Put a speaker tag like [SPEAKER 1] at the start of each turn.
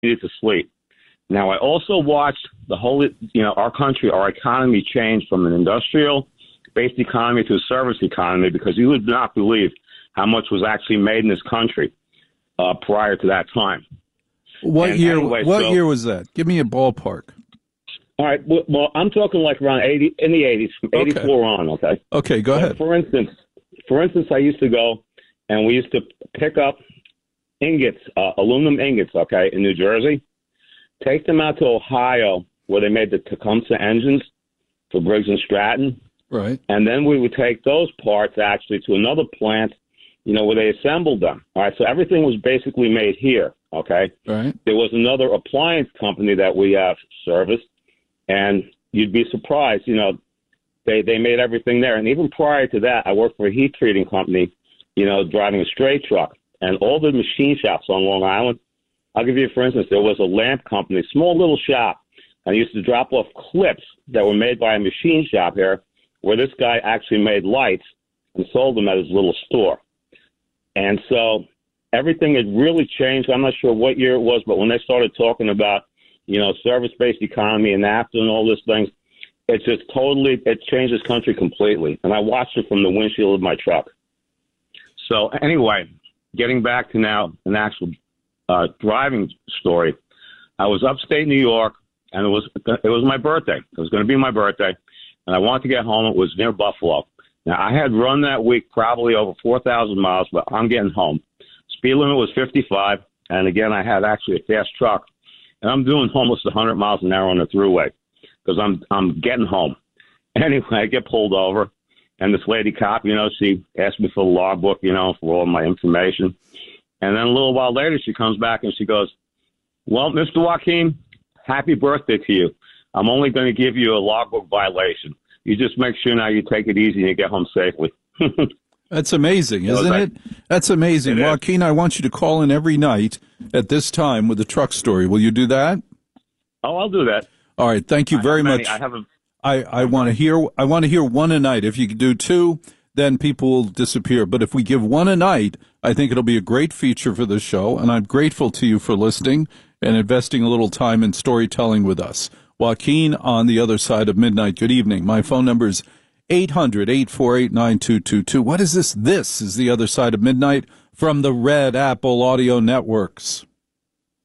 [SPEAKER 1] needed to sleep. Now, I also watched the whole, our country, our economy change from an industrial-based economy to a service economy, because you would not believe how much was actually made in this country prior to that time.
[SPEAKER 2] What year was that? Give me a ballpark.
[SPEAKER 1] All right. Well, I'm talking like around in the 80s, from 84 on, okay?
[SPEAKER 2] Okay, go ahead.
[SPEAKER 1] For instance, I used to go and we used to pick up ingots, aluminum ingots, okay, in New Jersey, take them out to Ohio where they made the Tecumseh engines for Briggs and Stratton.
[SPEAKER 2] Right.
[SPEAKER 1] And then we would take those parts actually to another plant, where they assembled them. All right. So everything was basically made here. Okay.
[SPEAKER 2] Right.
[SPEAKER 1] There was another appliance company that we serviced, and you'd be surprised, they made everything there. And even prior to that, I worked for a heat treating company, driving a straight truck, and all the machine shops on Long Island. I'll give you, for instance, there was a lamp company, small little shop, and I used to drop off clips that were made by a machine shop here, where this guy actually made lights and sold them at his little store. And so everything had really changed. I'm not sure what year it was, but when they started talking about, service-based economy and NAFTA and all these things, it changed this country completely. And I watched it from the windshield of my truck. So anyway, getting back to now an actual driving story, I was upstate New York, and it was my birthday. It was going to be my birthday, and I wanted to get home. It was near Buffalo. Now, I had run that week probably over 4,000 miles, but I'm getting home. Speed limit was 55, and again, I had actually a fast truck, and I'm doing almost 100 miles an hour on the throughway because I'm getting home. Anyway, I get pulled over, and this lady cop, she asked me for the logbook, for all my information. And then a little while later, she comes back and she goes, "Well, Mr. Joaquin, happy birthday to you. I'm only going to give you a logbook violation. You just make sure now you take it easy and you get home safely."
[SPEAKER 2] That's amazing, isn't it? That's amazing. Joaquin, I want you to call in every night at this time with a truck story. Will you do that?
[SPEAKER 1] Oh, I'll do that.
[SPEAKER 2] All right. Thank you very much. I want to hear one a night. If you could do two, then people will disappear. But if we give one a night, I think it'll be a great feature for the show. And I'm grateful to you for listening and investing a little time in storytelling with us. Joaquin on the other side of midnight. Good evening. My phone number is 800-848-9222. What is this? This is the other side of midnight from the Red Apple Audio Networks.